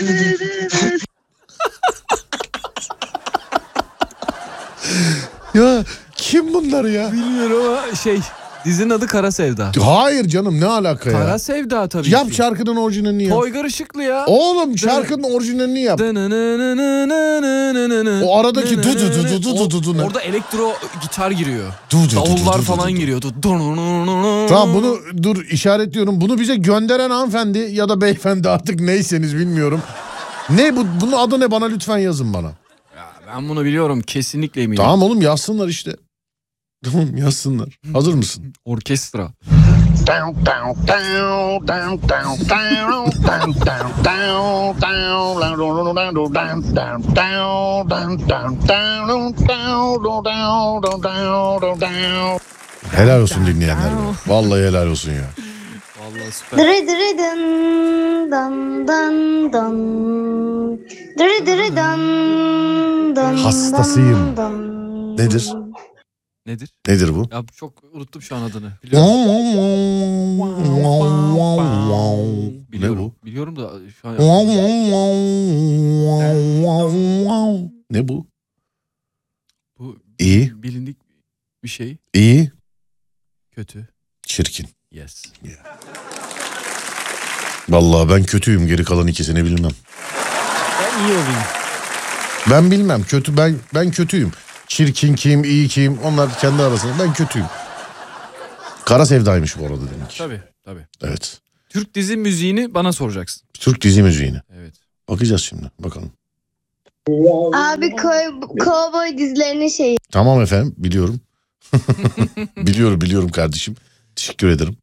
Ya kim bunlar ya? Bilmiyorum ama dizinin adı Kara Sevda. Hayır canım, ne alaka ya? Kara Sevda tabii Yap ki. şarkının orijinalini yap. Toygar Işıklı ya. Oğlum şarkının orijinalini yap. O aradaki du. Orada elektro gitar giriyor. Du. Davullar falan giriyor. Tamam, bunu dur işaretliyorum. Bunu bize gönderen hanımefendi ya da beyefendi, artık neyseniz bilmiyorum. Ne bu? Bunun adı ne? Bana lütfen yazın bana. Ya ben bunu biliyorum, kesinlikle eminim. Tamam oğlum, yazsınlar işte. Tamam, yazsınlar. Hazır mısın? Orkestra. Helal olsun dinleyenler. Vallahi helal olsun ya. Vallahi süper. Dırı dırı dın dan dan dan. Dırı dırı dan dan. Hastasıyım. dan. Nedir? Nedir? Nedir bu? Ya çok unuttum şu an adını. Ne bu? Biliyorum da şu an. Ne bu? Bu İyi. bilindik bir şey. İyi. Kötü. Çirkin. Yes. Vallahi ben kötüyüm, geri kalan ikisini bilmem. Ben iyi olayım. Ben bilmem, kötü, ben kötüyüm. Çirkin kim, iyi kim, onlar kendi arasında, ben kötüyüm. Kara Sevda'ymış bu arada demek. Tabii. Evet. Türk dizi müziğini bana soracaksın. Türk dizi müziğini. Evet. Bakacağız şimdi, bakalım. Abi kovboy dizilerinin şeyi. Tamam efendim, biliyorum. Biliyorum kardeşim. Teşekkür ederim.